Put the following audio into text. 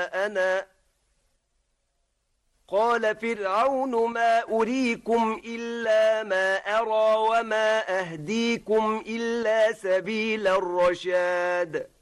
أنا قال فرعون ما أريكم إلا ما أرى وما أهديكم إلا سبيل الرشاد